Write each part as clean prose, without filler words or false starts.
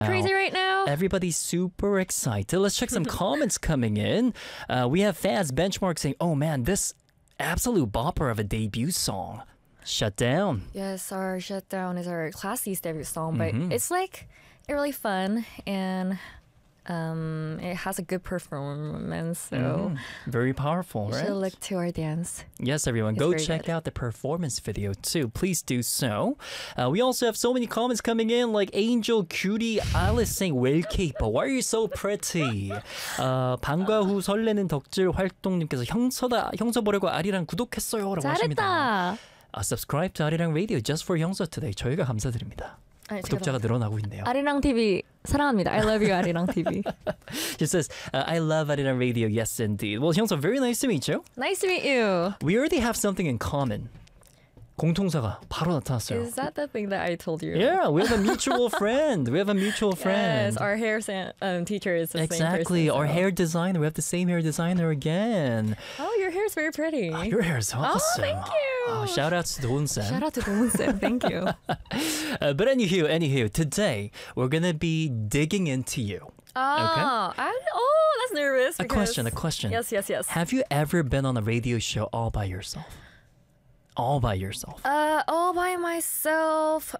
crazy right now. Everybody's super excited. Let's check some comments coming in. We have fans benchmark saying, oh man, this absolute bopper of a debut song. Shut Down. Yes, our Shutdown is our Classy's debut song, but it's like really fun and it has a good performance, so Very powerful, you right? should look to our dance. Yes, everyone, It's go very check good. out the performance video too. Please do so. We also have so many comments coming in, like Angel Cutie Alice saying, "Well, K-pop, why are you so pretty?" 방과 후 설레는 덕질 활동님께서 형서 보려고 아리랑 구독했어요라고 하십니다. 잘했다. Subscribe to 아리랑 Radio just for 형서 today. 저희가 감사드립니다. 구독자가 늘어나고 있네요. 아리랑 TV 사랑합니다. I love you, 아리랑 TV. She says, I love 아리랑 Radio. Yes, indeed. Well, 형서, very nice to meet you. Nice to meet you. We already have something in common. 공통사가 바로 나타났어요. Is that the thing that I told you? Yeah, we have a mutual friend. We have a mutual friend. Yes, our hair teacher is the Exactly. same person. Our so- hair designer. We have the same hair designer again. Oh, your hair is very pretty. Your hair is awesome. thank you. Shout out to Doon-san. Shout out to Doon-san. Thank you. But anywho, today we're going to be digging into you. Oh, that's nervous. A question. Yes. Have you ever been on a radio show all by yourself? All by yourself? All by myself.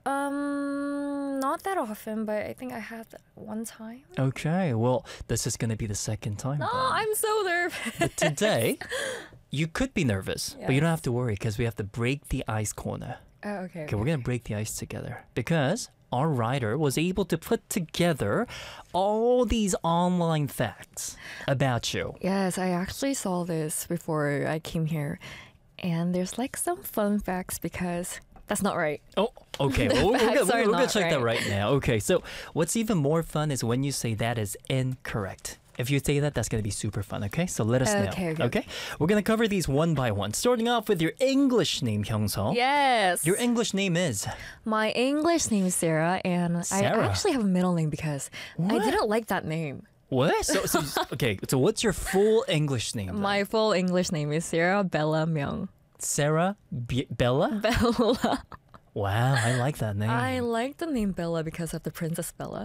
Not that often, but I think I had one time. Okay, well, this is going to be the second time. Oh, then. I'm so nervous. But today, you could be nervous, but you don't Yes. have to worry because we have to break the ice corner. Oh, okay. Okay, we're going to break the ice together because our writer was able to put together all these online facts about you. Yes, I actually saw this before I came here. And there's like some fun facts because that's not right. Oh, okay. Well, we're facts are going to not check that right. right now. Okay, so what's even more fun is when you say that is incorrect. If you say that, that's going to be super fun, okay? So let us know. Okay. We're going to cover these one by one. Starting off with your English name, Hyungseo. Yes. Your English name is? My English name is Sarah, and Sarah? I actually have a middle name because I What? didn't like that name. What? Okay, so what's your full English name? then? My full English name is Sarah Bella Myung. Sarah Bella? Bella. Wow, I like that name. I like the name Bella because of the Princess Bella.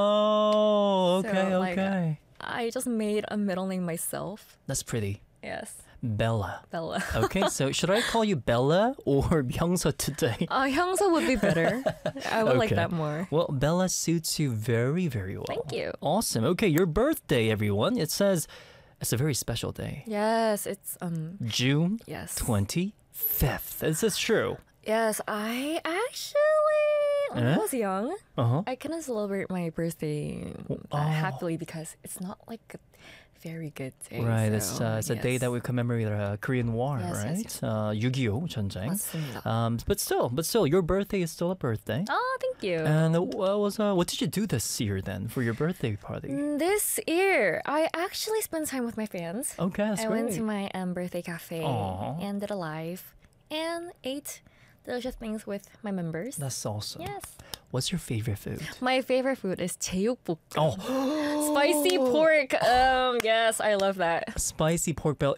Oh, okay, So, like, okay. I just made a middle name myself. That's pretty. Yes, Bella. Bella. Okay, so should I call you Bella or Hyungseo today? Hyungseo would be better. I would like Okay. that more. Well, Bella suits you very, very well. Thank you. Awesome. Okay, your birthday, everyone. It says it's a very special day. Yes, it's June yes. 25th. Is this true? Yes, I actually when I was young, Uh-huh. I couldn't celebrate my birthday Oh. happily because it's not like a very good day. Right, so, it's a day yes. that we commemorate the Korean War, Yes, right? yes, 6.25 전쟁. 맞습니다. But still, your birthday is still a birthday. Oh, thank you. And what did you do this year then for your birthday party? This year, I actually spent time with my fans. Okay, that's I great. went to my birthday cafe Aw. and did a live and ate delicious things with my members. That's awesome. Yes. What's your favorite food? My favorite food is 제육볶음. Oh, Spicy pork. Yes, I love that. spicy pork belly.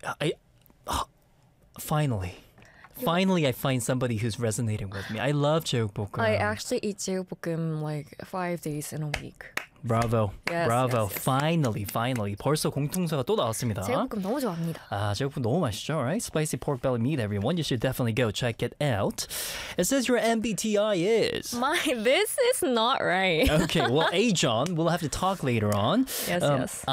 Finally, I find somebody who's resonating with me. I love 제육볶음. I actually eat 제육볶음 like 5 days in a week. Bravo. Yes, Bravo. yes, yes. Finally. 벌써 공통사가 또 나왔습니다. 제육볶음 너무 좋아합니다. 제육볶음 너무 맛있죠, right? Spicy pork belly meat, everyone. You should definitely go check it out. It says your MBTI is... This is not right. Okay, well, John, we'll have to talk later on. Yes.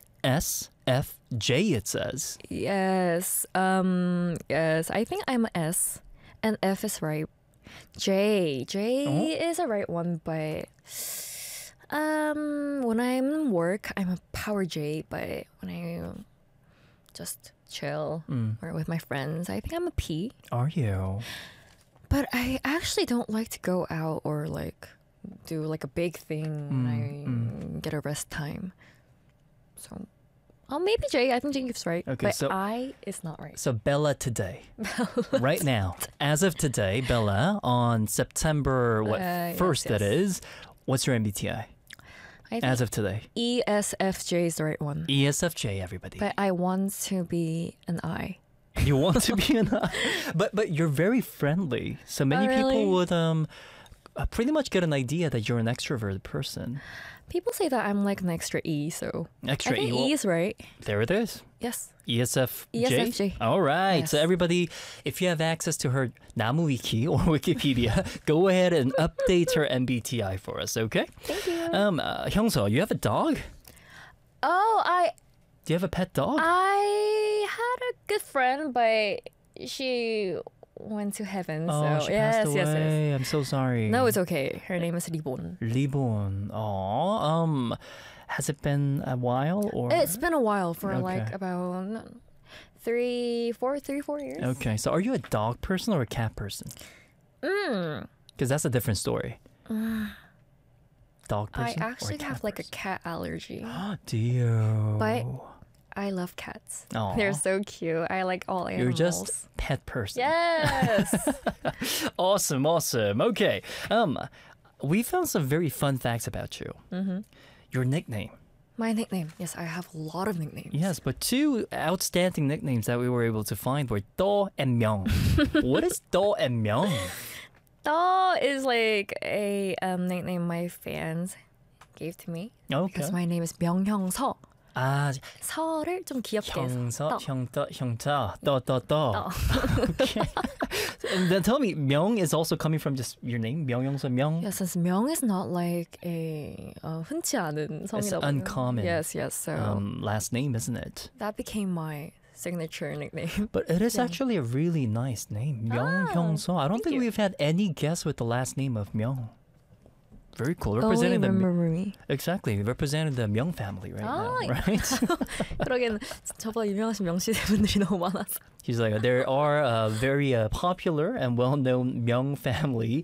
ISFJ, it says. Yes. Yes. I think I'm a S, and F is right. J is a right one, but when I'm in work, I'm a power J. But when I just chill or with my friends, I think I'm a P. Are you? But I actually don't like to go out or like do like a big thing when I get a rest time. So, maybe J. I think J is right. Okay, but so- I is not right. So Bella today, right now, as of today, Bella, on September, Yes, 1st that yes. is, what's your MBTI I think as of today? ESFJ is the right one. ESFJ, everybody. But I want to be an I. You want to be an but you're very friendly. So many really? people would pretty much get an idea that you're an extroverted person. People say that I'm like an extra E, so Extra I think E. E is right. There it is. Yes. ESFJ? ESFJ. All right. Yes. So everybody, if you have access to her Namu-wiki or Wikipedia, go ahead and update her MBTI for us, okay? Thank you. Hyungso, you have a dog? Oh, Do you have a pet dog? I had a good friend, but she went to heaven. Oh, so she yes, passed away. yes. I'm so sorry. No, it's okay. Her name is Ribon. Libon. Aw. Has it been a while or? It's been a while for like Okay. about 3-4 years. Okay, so are you a dog person or a cat person? Because that's a different story. Dog I person or actually cat have like a person? cat allergy, Do you? but I love cats. Aw. They're so cute. I like all animals. You're just pet person. Yes. Awesome. Okay. We found some very fun facts about you. Your nickname. My nickname. Yes, I have a lot of nicknames. Yes, but two outstanding nicknames that we were able to find were Do and Myung. What is Do and Myung? Da is like a nickname my fans gave to me Okay. because my name is 명형서. 아, 서를 좀 귀엽게 해서. 형서, 형자, 떠. Okay. And then tell me, Myung is also coming from just your name, 명형서 Myung. Yeah, since 명 is not like a 흔치 않은 성이라고. uncommon. Yes. So Last name, isn't it? that became my signature nickname. But it is Myung. actually a really nice name, Myung Ah, Hyungso. I don't thank think you. we've had any guests with the last name of Myung. Very cool. Only Representing the remember me. exactly representing the Myung family right now, Ah, right? 그러기엔 저보다 유명하신 명씨 분들이 너무 많아서. She's like, there are very popular and well-known Myung family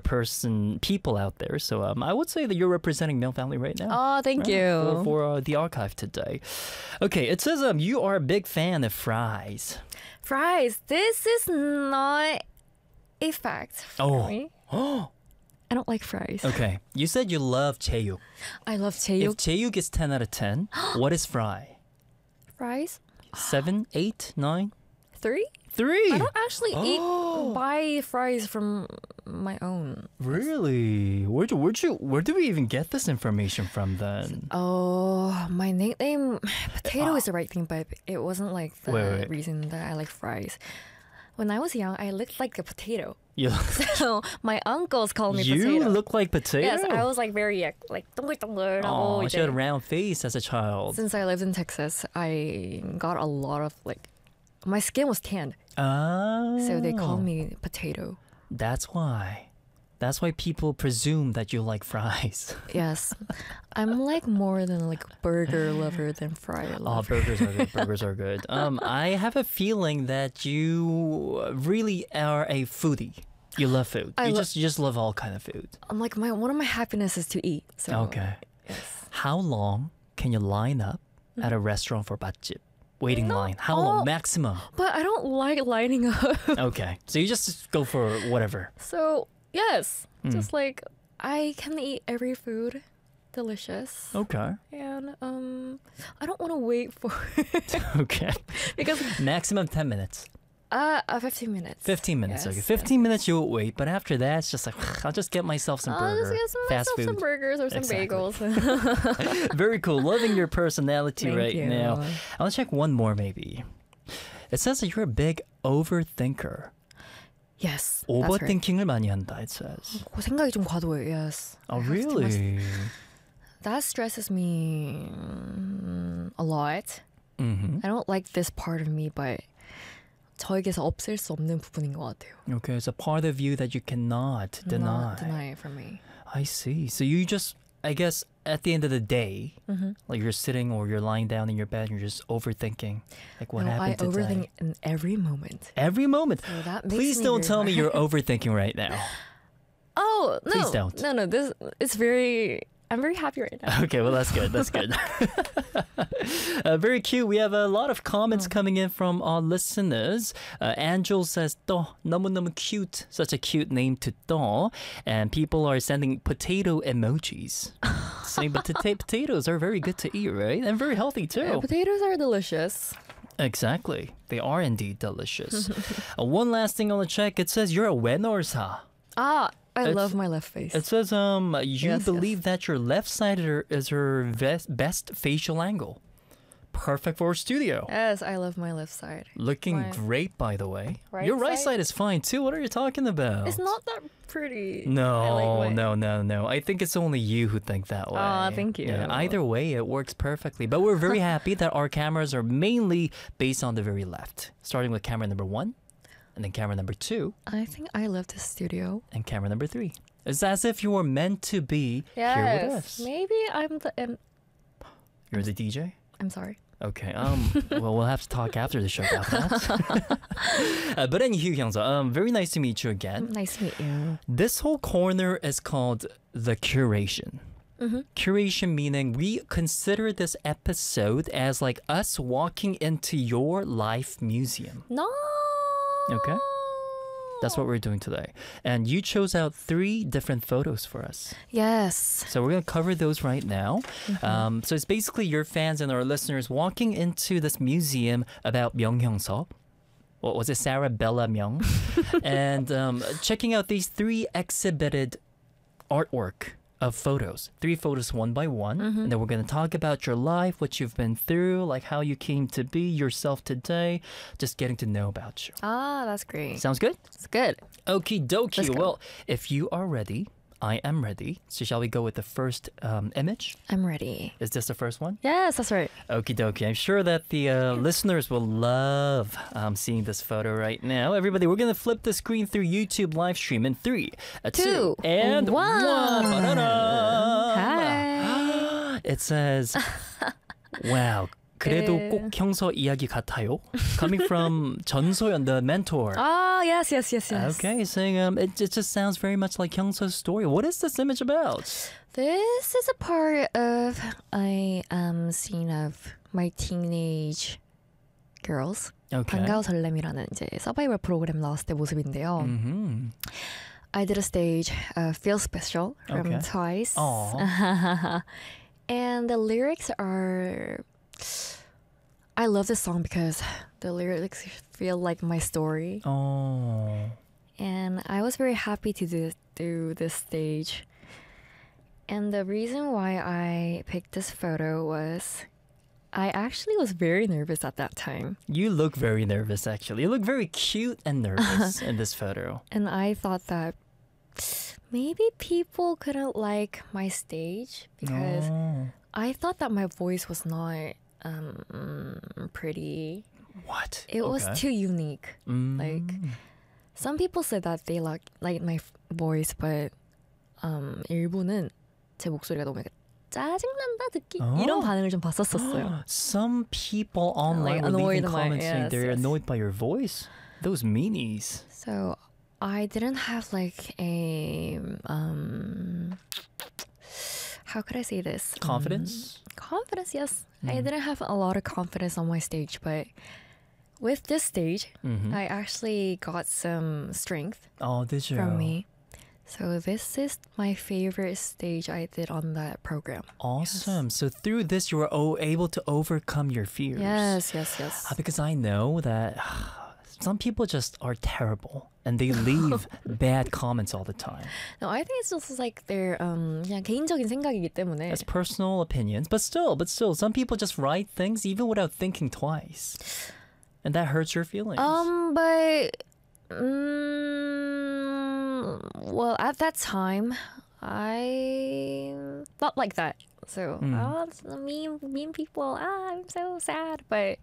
people out there. So I would say that you're representing Myung family right now. Oh, thank right? you. For the archive today. Okay, it says you are a big fan of fries. Fries. This is not a fact for me. Oh, I don't like fries. okay. You said you love Cheouk. I love If 제육. Cheouk is 10 out of 10, what is fry? Fries? 7, 8, 9? 3? 3. I don't actually Oh. buy fries from my own. Really? Where do we even get this information from then? Oh, my nickname potato is the right thing, but it wasn't like the Wait. reason that I like fries. When I was young, I looked like a potato. You, So my uncles called me you potato. look like potato. Yes, I was like very like 동글동글하고 Oh, 이제 she had a round face as a child. since I lived in Texas, I got a lot of like my skin was tanned, Oh. so they called me potato. That's why. That's why people presume that you like fries. Yes, I'm like more than like burger lover than fry Oh, lover. burgers are good. Burgers are good. I have a feeling that you really are a foodie. You love food. I You lo- just love all kind of food. I'm like one of my happiness is to eat. So Okay. yes. How long can you line up at a restaurant for batjip? Waiting line. How long? oh. Maximum. But I don't like lining up. Okay. So you just go for whatever. So yes, Mm. just like I can eat every food, delicious. Okay. And I don't want to wait for Okay. because Maximum 10 minutes. 15 minutes. 15 minutes. Yes, Okay. 15 minutes you'll wait, but after that it's just like I'll just get myself some I'll burger. just get fast myself some food. burgers or some Exactly. bagels. Very cool. Loving your personality Thank right you. now. I'll check one more maybe. It says that you're a big overthinker. Yes, that's right. overthinking을 많이 한다, it says. 생각이 좀 과도해요. Yes. Oh, I have too much- really? That stresses me a lot. Mm-hmm. I don't like this part of me, but 저에게서 없앨 수 없는 부분인 것 같아요. Okay, it's a part of you that you cannot deny. Not deny it from me. I see. So you just, I guess, at the end of the day, like you're sitting or you're lying down in your bed and you're just overthinking, like what No, I happened today. overthink in every moment. Every moment. So that makes Please me don't very tell me hard. you're overthinking right now. Oh no! Please don't. No. This it's very. I'm very happy right now. Okay, well, that's good. That's good. Very cute. We have a lot of comments coming in from our listeners. Angel says, "또 너무너무 cute." Such a cute name to 또. And people are sending potato emojis. Saying, but potatoes are very good to eat, right? And very healthy, too. Potatoes are delicious. Exactly. They are indeed delicious. One last thing on the check. It says you're a Wenorsa. I It's- love my left face. It says you Yes, believe that your left side is her best facial angle. Perfect for a studio. Yes, I love my left side. Looking My great, by the way. right Your right side? side is fine too. What are you talking about? It's not that pretty. No, I like my- no. I think it's only you who think that way. Aw, thank you. Yeah, either way, it works perfectly. But we're very happy that our cameras are mainly based on the very left. Starting with camera number 1, and then camera number 2, I think I love this studio. and camera number 3. It's as if you were meant to be here with us. Maybe I'm the. You're the DJ? I'm sorry. Okay. Well, we'll have to talk after the show about that. But anywho, Hyungsa, very nice to meet you again. Nice to meet you. This whole corner is called the curation. Curation meaning we consider this episode as like us walking into your life museum. No. Okay. That's what we're doing today. And you chose out 3 different photos for us. Yes. So we're going to cover those right now. So it's basically your fans and our listeners walking into this museum about Myeonghyungseop. What was it? Sarah Bella Myung. And checking out these 3 exhibited artwork of photos. 3 photos one by one. And then we're going to talk about your life, what you've been through, like how you came to be yourself today, just getting to know about you. Ah, that's great. Sounds good? It's good. Okie Let's dokie. go. Well, if you are ready, I am ready. So shall we go with the first image? I'm ready. Is this the first one? Yes, that's right. Okie dokie. I'm sure that the listeners will love seeing this photo right now. Everybody, we're going to flip the screen through YouTube live stream in 3, 2, and 1. Hi. It says, wow. 그래도 네. 꼭 형서 이야기 같아요. Coming from 전소연, the mentor. Ah, yes. Okay, saying it just sounds very much like Hyungso's story. What is this image about? This is a part of a scene of my teenage girls. Okay. 반가워 설렘이라는 이제 서바이벌 프로그램 나왔을 때 모습인데요. Mm-hmm. I did a stage, Feel Special from Okay. Twice. Aw. And the lyrics are... I love this song because the lyrics feel like my story. Oh. And I was very happy to do this stage. And the reason why I picked this photo was I actually was very nervous at that time. You look very nervous, actually. You look very cute and nervous in this photo. And I thought that maybe people couldn't like my stage because Oh. I thought that my voice was not pretty. What? It was Okay. too unique. Mm. Like some people said that they like my voice, but 일부는 제 목소리가 너무 짜증난다 듣기 이런 반응을 좀 봤었어요. Some people online Like, were leaving annoyed by- comments saying yes, they're yes. annoyed by your voice. Those meanies. So I didn't have like a how could I say this? Confidence? Confidence, yes. I didn't have a lot of confidence on my stage, but with this stage, Mm-hmm. I actually got some strength Oh, did you? from me. So this is my favorite stage I did on that program. Awesome. So through this, you were able to overcome your fears. Yes. Because I know that some people just are terrible and they leave bad comments all the time. No, I think it's just like their 그냥 개인적인 생각이기 때문에. That's personal opinions, but still, some people just write things even without thinking twice, and that hurts your feelings. But well, at that time, I thought like that. So, it's the mean people. I'm so sad. But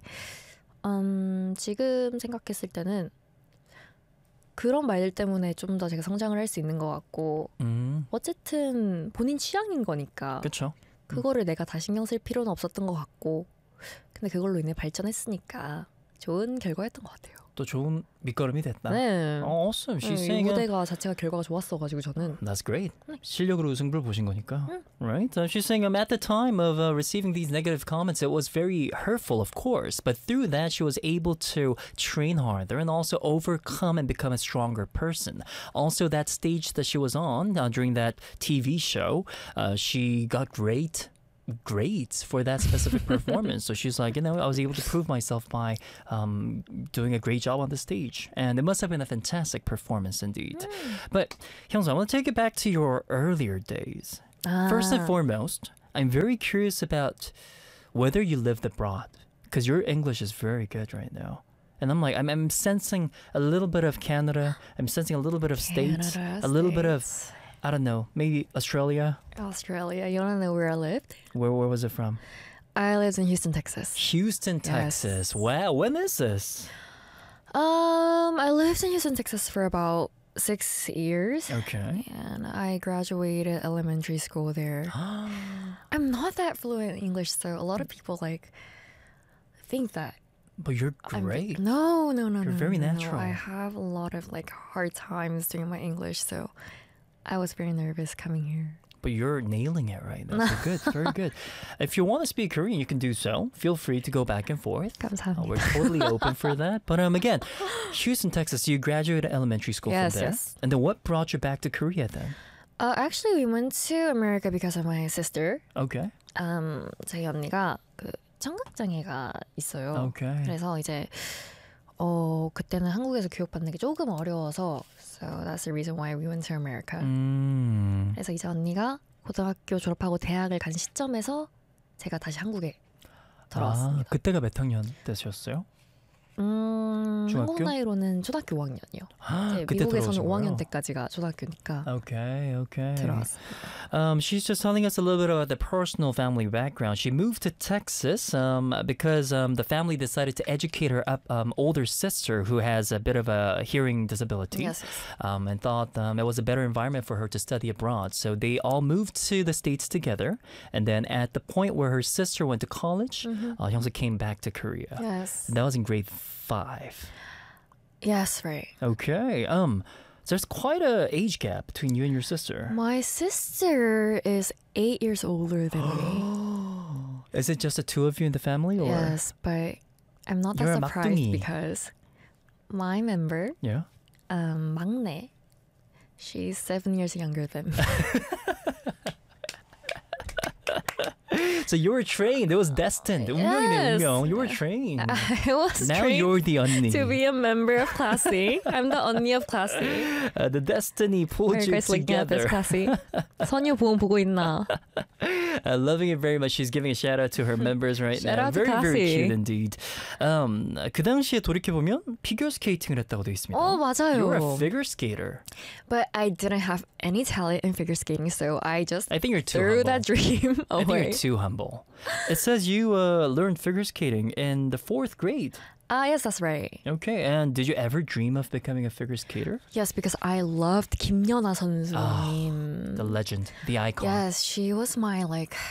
지금 생각했을 때는 그런 말들 때문에 좀 더 제가 성장을 할 수 있는 것 같고 어쨌든 본인 취향인 거니까 그렇죠. 그거를 내가 다 신경 쓸 필요는 없었던 것 같고 근데 그걸로 인해 발전했으니까 좋은 결과였던 것 같아요. 또 좋은 밑거름이 됐다. 네. Awesome. She's 이 saying 무대가 자체가 결과가 좋았어가지고 저는 that's great. 실력으로 우승부를 보신 거니까. Right? She's saying at the time of receiving these negative comments, it was very hurtful, of course. But through that, she was able to train harder and also overcome and become a stronger person. Also, that stage that she was on during that TV show, she got great grades for that specific performance. So she's like, I was able to prove myself by doing a great job on the stage. And it must have been a fantastic performance indeed. But Hyungsu, I want to take it back to your earlier days. First and foremost, I'm very curious about whether you lived abroad, because your English is very good right now. And I'm like, I'm sensing a little bit of Canada. I'm sensing a little bit of States. A little bit of, I don't know, maybe Australia. Australia. You want to know where I lived? Where was it from? I lived in Houston, Texas. Houston, Texas. Wow, when is this? I lived in Houston, Texas for about 6 years. Okay. And I graduated elementary school there. I'm not that fluent in English, so a lot of people like think that. But you're great. No. You're very no. natural. I have a lot of like hard times doing my English, so I was very nervous coming here. But you're nailing it right now. So good, very good. If you want to speak Korean, you can do so. Feel free to go back and forth. 감사합니다. We're totally open for that. But again, Houston, Texas, you graduated elementary school from there. Yes. And then what brought you back to Korea then? Actually, we went to America because of my sister. Okay. 저희 언니가 그 청각장애가 있어요. Okay. 그래서 이제 그때는 한국에서 교육받는 게 조금 어려워서 so that's the reason why we went to America. 그래서 이제 언니가 고등학교 졸업하고 대학을 간 시점에서 제가 다시 한국에 돌아왔습니다. 그때가 몇 학년 되셨어요? 중학교? 한국 나이로는 초등학교 5학년이요. 그때 미국에서는 들어오신 5학년 거예요? 때까지가 초등학교니까 Okay. 들어왔습니다. She's just telling us a little bit about the personal family background. She moved to Texas because the family decided to educate her older sister who has a bit of a hearing disability. Yes. And thought it was a better environment for her to study abroad. So they all moved to the States together. And then at the point where her sister went to college, Hyungsu came back to Korea. Yes. And that was in grade 5. Yes, right. Okay. So there's quite a age gap between you and your sister. My sister is 8 years older than me. Is it just the two of you in the family, or Yes, but I'm not that You're a surprised 막둥이. because my member, yeah? 막내, she's 7 years younger than me. So you were trained. It was destined. Yes. You were trained. I was Now trained you're the 언니. to be a member of Class C. I'm the 언니 of Class C. The destiny pulled Are you you guys looking at this together. Class C? 선유 보험 보고 있나? Loving it very much. She's giving a shout out to her members right Shout now. out to Very, very Classy. cute indeed. 그 당시에 돌이켜보면 피겨 스케이팅을 했다고 돼 있습니다. 맞아요. You were a figure skater. But I didn't have any talent in figure skating, so I just I think you're too threw humble. that dream I think away. you're too humble. It says you learned figure skating in the 4th grade. Yes, that's right. Okay, and did you ever dream of becoming a figure skater? Yes, because I loved 김연아 선수님. The legend, the icon. Yes, she was my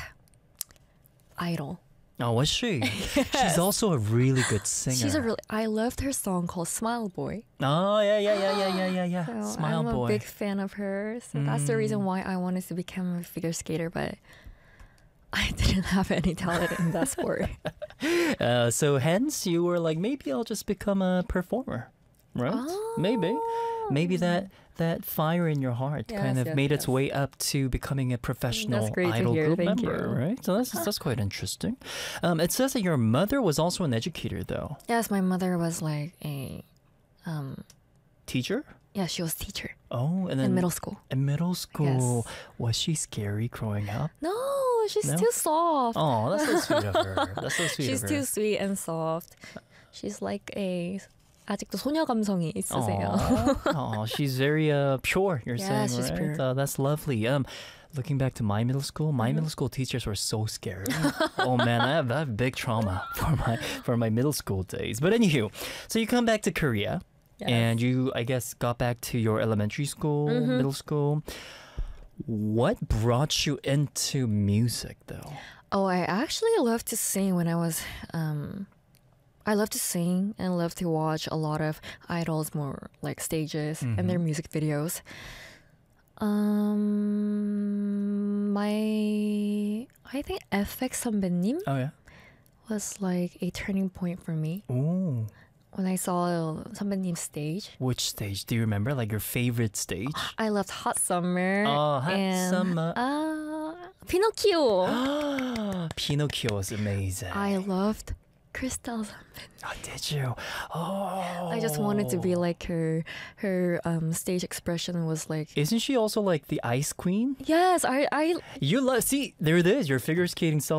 idol. Oh, was she? She's also a really good singer. I loved her song called Smile Boy. Oh, yeah. So Smile I'm Boy. a big fan of her. So that's the reason why I wanted to become a figure skater, but I didn't have any talent in that sport. So hence you were like, maybe I'll just become a performer, right? Maybe that fire in your heart kind of made its way up to becoming a professional That's great to idol hear. group Thank member, you. right? So that's quite interesting. It says that your mother was also an educator, though. Yes, my mother was like a Teacher? yeah, she was teacher Oh, and then in middle school. In middle school, Yes. was she scary growing up? No, she's No? too soft. Oh, that's so sweet of her. That's so sweet She's of too her. sweet and soft. She's like 아직도 소녀 감성이 있으세요. Oh, she's very pure. You're Yeah, saying, she's right? pure. That's lovely. Looking back to my middle school, my middle school teachers were so scary. Oh man, I have big trauma for my middle school days. But anywho, so you come back to Korea, and you, I guess, got back to your elementary school, middle school. What brought you into music, though? Oh, I actually loved to sing when I was I love to sing and love to watch a lot of idols, more like stages and their music videos. I think FX 선배님 Oh yeah. was like a turning point for me Ooh. when I saw 선배님 stage. Which stage? Do you remember? Like your favorite stage? I loved Hot Summer. Oh, Hot and, Summer. Pinocchio. Pinocchio was amazing. I loved Crystal. Oh, did you? Oh. I just wanted to be like her. Her stage expression was like, Isn't she also like the ice queen? yes, I You love. See, there it is. Your figure skating self